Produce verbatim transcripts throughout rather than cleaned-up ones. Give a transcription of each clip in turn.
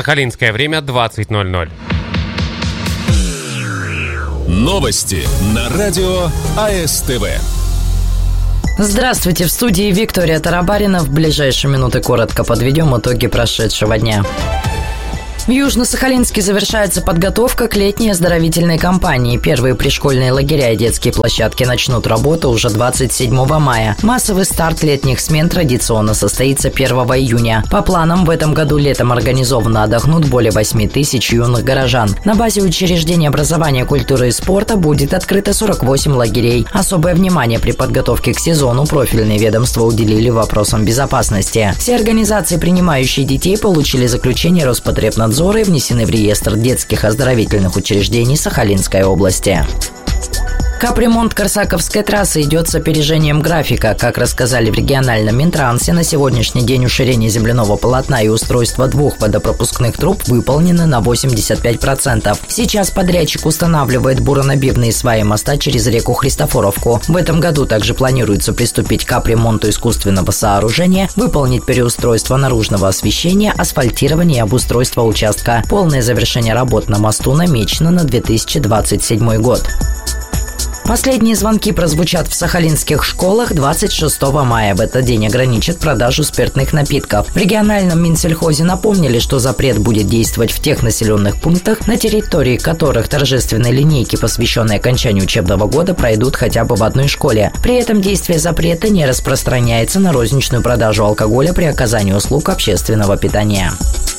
Сахалинское время двадцать ноль ноль. Новости на радио АСТВ. Здравствуйте, в студии Виктория Тарабарина. В ближайшие минуты коротко подведем итоги прошедшего дня. В Южно-Сахалинске завершается подготовка к летней оздоровительной кампании. Первые пришкольные лагеря и детские площадки начнут работу уже двадцать седьмого мая. Массовый старт летних смен традиционно состоится первого июня. По планам, в этом году летом организованно отдохнут более восемь тысяч юных горожан. На базе учреждений образования, культуры и спорта будет открыто сорок восемь лагерей. Особое внимание при подготовке к сезону профильные ведомства уделили вопросам безопасности. Все организации, принимающие детей, получили заключение Роспотребнадзора и внесены в реестр детских оздоровительных учреждений Сахалинской области. Капремонт Корсаковской трассы идет с опережением графика. Как рассказали в региональном Минтрансе, на сегодняшний день уширение земляного полотна и устройство двух водопропускных труб выполнены на восемьдесят пять процентов. Сейчас подрядчик устанавливает буронабивные сваи моста через реку Христофоровку. В этом году также планируется приступить к капремонту искусственного сооружения, выполнить переустройство наружного освещения, асфальтирование и обустройство участка. Полное завершение работ на мосту намечено на две тысячи двадцать седьмой год. Последние звонки прозвучат в сахалинских школах двадцать шестого мая. В этот день ограничат продажу спиртных напитков. В региональном Минсельхозе напомнили, что запрет будет действовать в тех населенных пунктах, на территории которых торжественные линейки, посвященные окончанию учебного года, пройдут хотя бы в одной школе. При этом действие запрета не распространяется на розничную продажу алкоголя при оказании услуг общественного питания.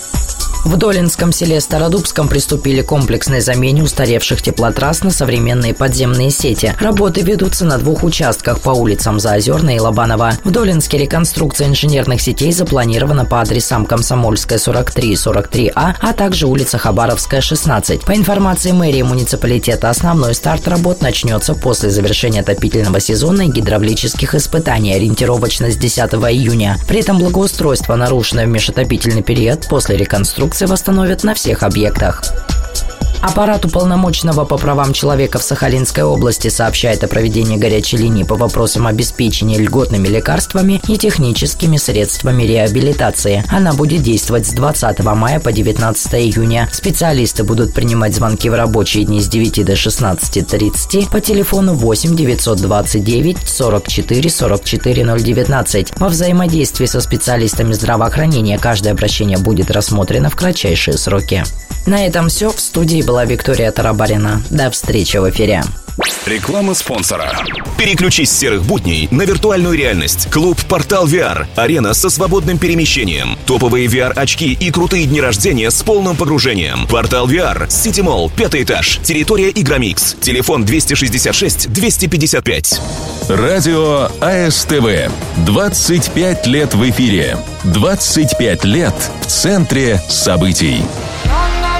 В Долинском селе Стародубском приступили к комплексной замене устаревших теплотрасс на современные подземные сети. Работы ведутся на двух участках по улицам Заозерной и Лобанова. В Долинске реконструкция инженерных сетей запланирована по адресам Комсомольская, сорок три и сорок три А, а также улица Хабаровская, шестнадцать. По информации мэрии муниципалитета, основной старт работ начнется после завершения отопительного сезона и гидравлических испытаний, ориентировочно с десятого июня. При этом благоустройство, нарушенное в межотопительный период, после реконструкции восстановят на всех объектах. Аппарат уполномоченного по правам человека в Сахалинской области сообщает о проведении горячей линии по вопросам обеспечения льготными лекарствами и техническими средствами реабилитации. Она будет действовать с двадцатого мая по девятнадцатого июня. Специалисты будут принимать звонки в рабочие дни с девяти до шестнадцати тридцати по телефону восемь девятьсот двадцать девять сорок четыре сорок четыре ноль девятнадцать. Во взаимодействии со специалистами здравоохранения каждое обращение будет рассмотрено в кратчайшие сроки. На этом все. В студии была Виктория Тарабарина. До встречи в эфире. Реклама спонсора. Переключись с серых будней на виртуальную реальность. Клуб Портал ви ар. Арена со свободным перемещением. Топовые ви ар-очки и крутые дни рождения с полным погружением. Портал ви ар. Сити Молл. Пятый этаж. Территория Игромикс. Телефон двести шестьдесят шесть двести пятьдесят пять. Радио АСТВ. двадцать пять лет в эфире. двадцать пять лет в центре событий.